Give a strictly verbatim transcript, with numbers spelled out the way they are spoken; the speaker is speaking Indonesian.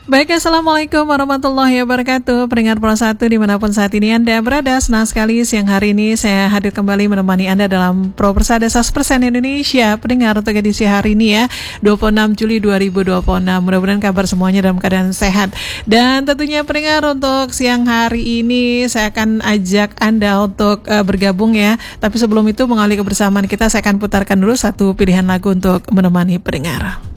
Baik, Assalamualaikum warahmatullahi wabarakatuh. Pendengar Pro satu dimanapun saat ini Anda berada, senang sekali siang hari ini saya hadir kembali menemani Anda dalam Pro Persada seratus persen Indonesia. Pendengar untuk edisi hari ini ya, dua puluh enam Juli dua ribu dua puluh enam. Mudah-mudahan kabar semuanya dalam keadaan sehat. Dan tentunya pendengar untuk siang hari ini saya akan ajak Anda untuk uh, bergabung ya. Tapi sebelum itu mengalih kebersamaan kita, saya akan putarkan dulu satu pilihan lagu untuk menemani pendengar.